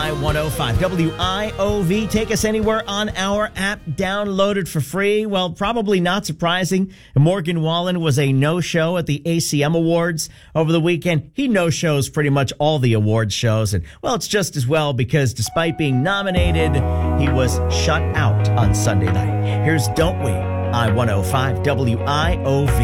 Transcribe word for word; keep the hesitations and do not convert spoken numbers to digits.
I one oh five. W I O V. Take us anywhere on our app. Downloaded for free. Well, probably not surprising. Morgan Wallen was a no-show at the A C M Awards over the weekend. He no-shows pretty much all the award shows. And, well, it's just as well because despite being nominated, he was shut out on Sunday night. Here's Don't We? I one oh five W I O V.